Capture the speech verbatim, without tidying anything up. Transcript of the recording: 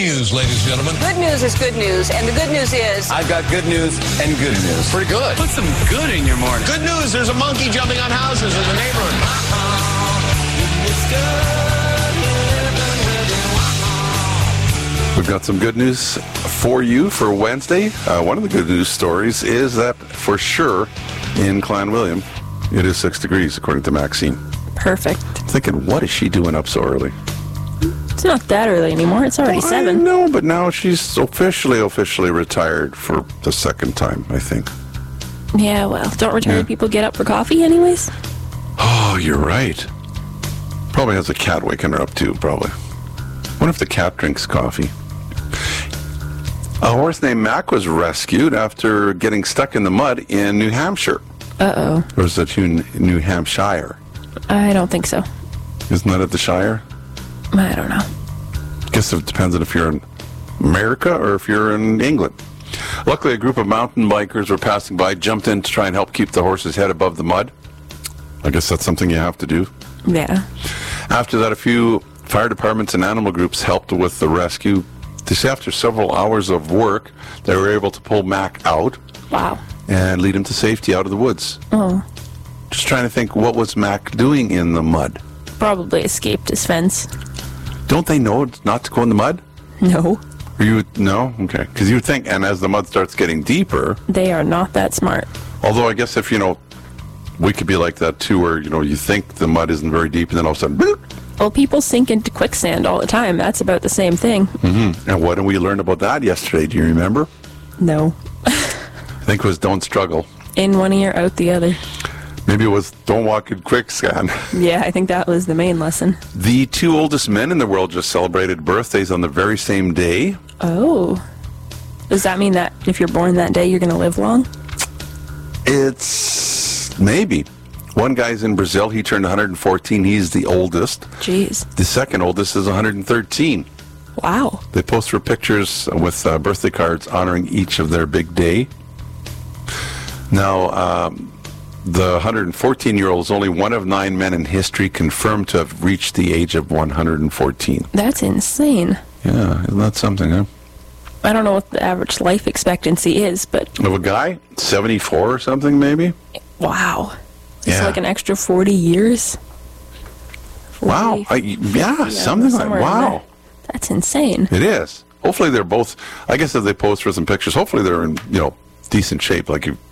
news, ladies and gentlemen. Good news is good news, and the good news is... I've got good news and good news. Pretty good. Put some good in your morning. Good news, there's a monkey jumping on houses in the neighborhood. We've got some good news for you for Wednesday. Uh, one of the good news stories is that for sure in Clanwilliam, it is six degrees, according to Maxine. Perfect. Thinking, what is she doing up so early? It's not that early anymore. It's already well, seven. No, but now she's officially, officially retired for the second time, I think. Yeah, well, don't retired yeah. people get up for coffee anyways? Oh, you're right. Probably has a cat waking her up too, probably. What if the cat drinks coffee? A horse named Mac was rescued after getting stuck in the mud in New Hampshire. Uh-oh. Or is that New Hampshire? I don't think so. Isn't that at the Shire? I don't know. I guess it depends on if you're in America or if you're in England. Luckily, a group of mountain bikers were passing by, jumped in to try and help keep the horse's head above the mud. I guess that's something you have to do. Yeah. After that, a few fire departments and animal groups helped with the rescue. They say after several hours of work, they were able to pull Mac out. Wow. And lead him to safety out of the woods. Oh. Just trying to think, what was Mac doing in the mud? Probably escaped his fence. Don't they know not to go in the mud? No. Or you no? Okay. Because you would think, and as the mud starts getting deeper... They are not that smart. Although I guess if, you know, we could be like that too, where, you know, you think the mud isn't very deep, and then all of a sudden... Boop! Well, people sink into quicksand all the time. That's about the same thing. Mm-hmm. And what did we learn about that yesterday? Do you remember? No. I think it was don't struggle. In one ear, out the other. Maybe it was don't walk in quicksand. Yeah, I think that was the main lesson. The two oldest men in the world just celebrated birthdays on the very same day. Oh. Does that mean that if you're born that day, you're going to live long? It's maybe. One guy's in Brazil. He turned one hundred fourteen. He's the oldest. Jeez. The second oldest is one hundred thirteen. Wow. They post for pictures with uh, birthday cards honoring each of their big day. Now, um, the one hundred fourteen-year-old is only one of nine men in history confirmed to have reached the age of one hundred fourteen. That's insane. Yeah, isn't that something, huh? I don't know what the average life expectancy is, but... Of a guy? seventy-four or something, maybe? Wow. It's yeah. like an extra forty years. forty, wow. I, yeah, yeah, something like wow. That's insane. It is. Hopefully they're both, I guess if they post for some pictures, hopefully they're in, you know, decent shape. Like, you,